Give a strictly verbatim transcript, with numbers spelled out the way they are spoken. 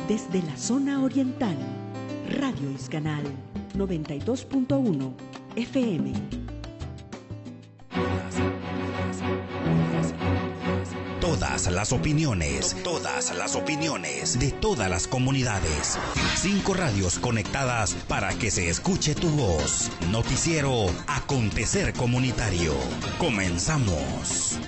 Desde la zona oriental, Radio Iscanal noventa y dos punto uno F M. Todas las opiniones, todas las opiniones de todas las comunidades. Cinco radios conectadas para que se escuche tu voz. Noticiero Acontecer Comunitario. Comenzamos.